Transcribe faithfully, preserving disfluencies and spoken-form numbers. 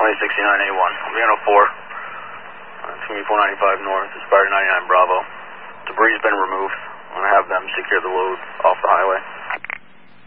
runway sixty-nine A one, Vienna four. It's going to be four ninety-five north, Aspire ninety-nine Bravo. Debris has been removed. I'm going to have them secure the load off the highway.